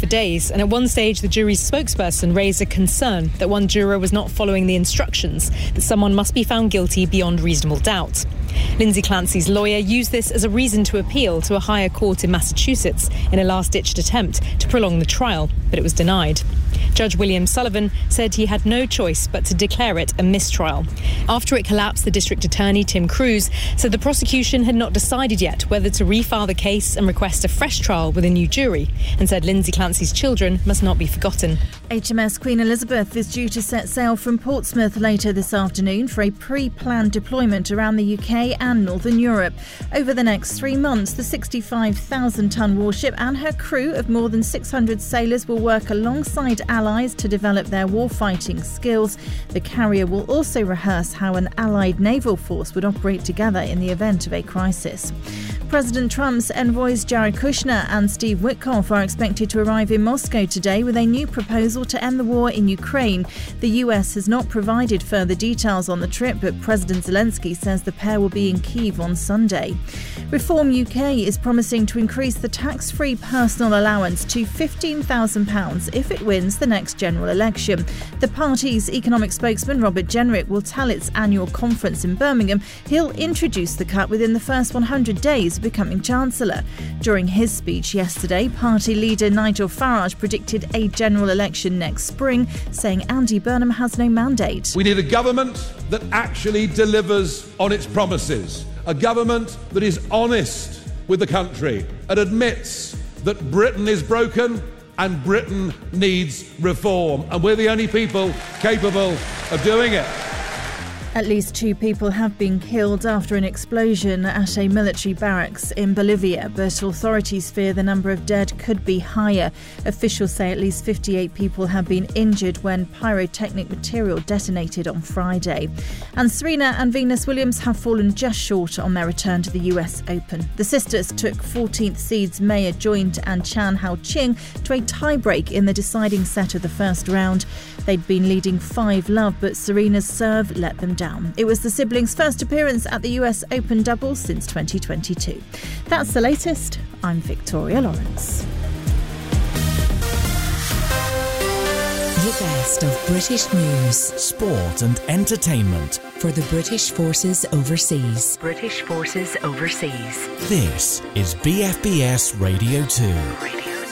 for days, and at one stage the jury's spokesperson raised a concern that one juror was not following the instructions, that someone must be found guilty beyond reasonable doubt. Lindsay Clancy's lawyer used this as a reason to appeal to a higher court in Massachusetts in a last-ditch attempt to prolong the trial, but it was denied. Judge William Sullivan said he had no choice but to declare it a mistrial. After it collapsed, the District Attorney, Tim Cruz, said the prosecution had not decided yet whether to refile the case and request a fresh trial with a new jury, and said Lindsay Clancy's children must not be forgotten. HMS Queen Elizabeth is due to set sail from Portsmouth later this afternoon for a pre-planned deployment around the UK and Northern Europe. Over the next 3 months, the 65,000-tonne warship and her crew of more than 600 sailors will work alongside allies to develop their warfighting skills. The carrier will also rehearse how an allied naval force would operate together in the event of a crisis. President Trump's envoys Jared Kushner and Steve Witkoff are expected to arrive in Moscow today with a new proposal to end the war in Ukraine. The US has not provided further details on the trip, but President Zelensky says the pair will be in Kyiv on Sunday. Reform UK is promising to increase the tax-free personal allowance to £15,000 if it wins the next general election. The party's economic spokesman Robert Jenrick will tell its annual conference in Birmingham he'll introduce the cut within the first 100 days of becoming Chancellor. During his speech yesterday, party leader Nigel Farage predicted a general election next spring, saying Andy Burnham has no mandate. We need a government that actually delivers on its promises, a government that is honest with the country and admits that Britain is broken and Britain needs reform, and we're the only people capable of doing it. At least 2 people have been killed after an explosion at a military barracks in Bolivia, but authorities fear the number of dead could be higher. Officials say at least 58 people have been injured when pyrotechnic material detonated on Friday. And Serena and Venus Williams have fallen just short on their return to the US Open. The sisters took 14th seeds Maya Joint and Chan Hao-ching to a tiebreak in the deciding set of the first round. They'd been leading 5-love, but Serena's serve let them down. It was the siblings' first appearance at the US Open doubles since 2022. That's the latest. I'm Victoria Lawrence. The best of British news, sport and entertainment for the British Forces Overseas. British Forces Overseas. This is BFBS Radio 2.